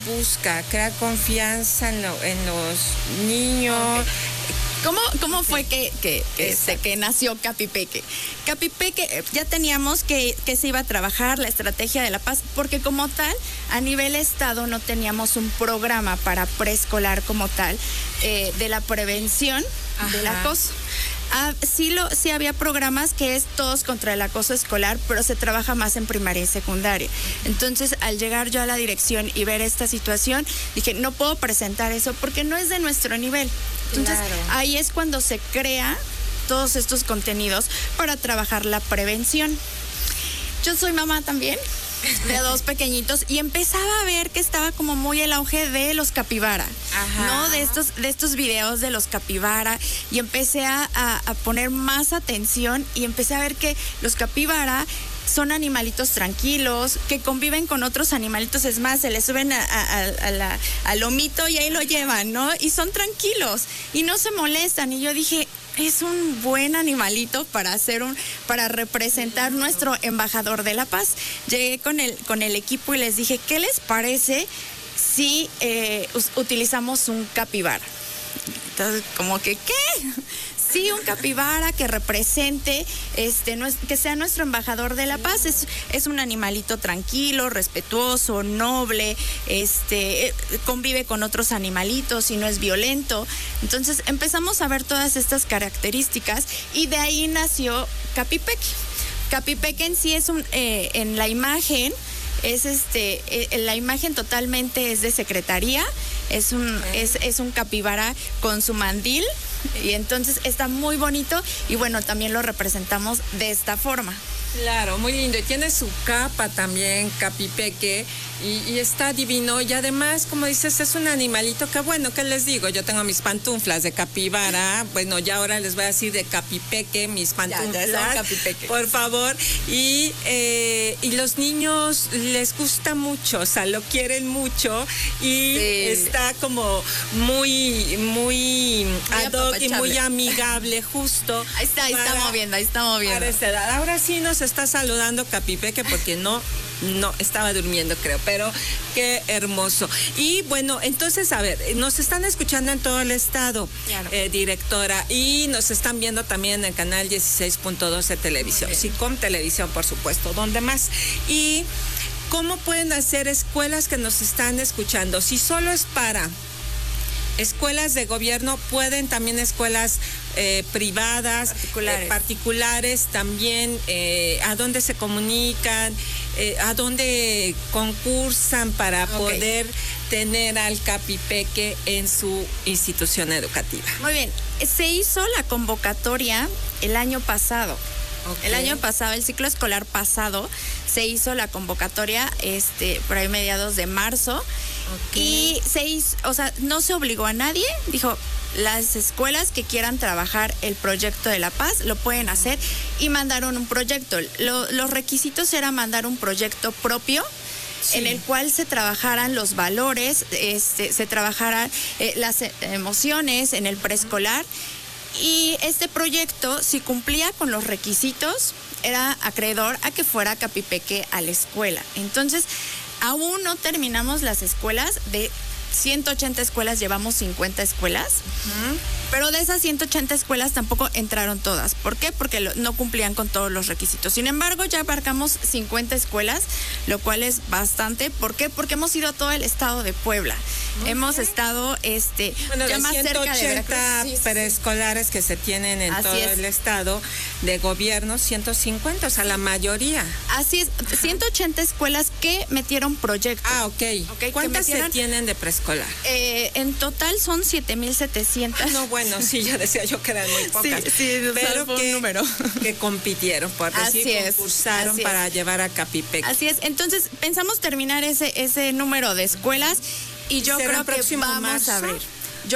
busca crear confianza en los niños. ¿Cómo fue que nació Capipeque? Capipeque, ya teníamos que se iba a trabajar la estrategia de la paz, porque como tal, a nivel estado no teníamos un programa para preescolar como tal, de la prevención del acoso. Sí había programas que es todos contra el acoso escolar, pero se trabaja más en primaria y secundaria. Entonces, al llegar yo a la dirección y ver esta situación, dije, no puedo presentar eso porque no es de nuestro nivel. Entonces, ahí es cuando se crea todos estos contenidos para trabajar la prevención. Yo soy mamá también de 2 pequeñitos y empezaba a ver que estaba como muy el auge de los capibara, ¿no? De estos videos de los capibara, y empecé a poner más atención y empecé a ver que los capibara son animalitos tranquilos, que conviven con otros animalitos, es más, se les suben al lomito y ahí lo llevan, ¿no? Y son tranquilos y no se molestan. Y yo dije, es un buen animalito para representar nuestro embajador de la paz. Llegué con el equipo y les dije, ¿qué les parece si utilizamos un capibara? Entonces, como que, ¿qué? Sí, un capibara que represente, que sea nuestro embajador de la paz. Es un animalito tranquilo, respetuoso, noble, convive con otros animalitos y no es violento. Entonces empezamos a ver todas estas características y de ahí nació Capipeque. Capipeque en sí es en la imagen, la imagen totalmente es de secretaría, es un capibara con su mandil, y entonces está muy bonito y bueno, también lo representamos de esta forma. Claro, muy lindo. Y tiene su capa también, Capipeque, y está divino. Y además, como dices, es un animalito que, bueno, ¿qué les digo? Yo tengo mis pantuflas de capibara. Bueno, ya ahora les voy a decir de Capipeque, mis pantuflas. Ya Capipeque. Por favor. Y los niños les gusta mucho, o sea, lo quieren mucho. Y está como muy ad hoc y muy amigable, justo. Ahí está moviendo. Para esta edad. Ahora sí nos está saludando Capipeque porque no estaba durmiendo, creo, pero qué hermoso. Y bueno, entonces, a ver, nos están escuchando en todo el estado, claro, directora, y nos están viendo también en el canal 16.2 de televisión, SICOM Televisión, por supuesto, ¿dónde más? Y ¿cómo pueden hacer escuelas que nos están escuchando? Si solo es para escuelas de gobierno, pueden también escuelas privadas, particulares también, a dónde se comunican, a dónde concursan para poder tener al Capipeque en su institución educativa. Muy bien, se hizo la convocatoria el año pasado. El año pasado, el ciclo escolar pasado, se hizo la convocatoria por ahí mediados de marzo. Y se hizo, o sea, no se obligó a nadie, dijo, las escuelas que quieran trabajar el proyecto de la paz lo pueden hacer, y mandaron un proyecto. Los requisitos era mandar un proyecto propio, en el cual se trabajaran los valores, se trabajaran las emociones en el preescolar. Y este proyecto, si cumplía con los requisitos, era acreedor a que fuera Capipeque a la escuela. Entonces, aún no terminamos las escuelas. De 180 escuelas llevamos 50 escuelas, pero de esas 180 escuelas tampoco entraron todas. ¿Por qué? Porque no cumplían con todos los requisitos. Sin embargo, ya abarcamos 50 escuelas, lo cual es bastante. ¿Por qué? Porque hemos ido a todo el estado de Puebla. Hemos estado ya más cerca de Veracruz. Preescolares que se tienen en todo el estado de gobierno, 150, o sea, la mayoría. Así es, 180 escuelas que metieron proyectos. ¿Cuántas se tienen de preescolar? En total son 7,700. No, bueno, sí, ya decía yo que eran muy pocas. Pero fue un número. Que compitieron, por decir, concursaron para llevar a Capipeque. Así es, entonces pensamos terminar ese número de escuelas, y yo creo que vamos a abrir. Yo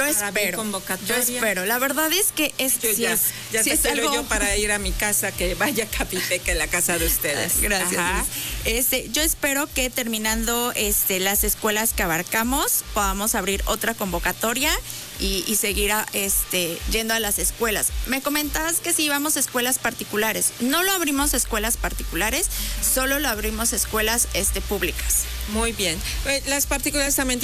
espero. La verdad es que ya te quiero yo para ir a mi casa, que vaya Capipeque, la casa de ustedes. Gracias. Yo espero que terminando las escuelas que abarcamos, podamos abrir otra convocatoria y seguir yendo a las escuelas. Me comentabas que si íbamos a escuelas particulares. No lo abrimos escuelas particulares, solo lo abrimos escuelas públicas. Muy bien. Las particulares también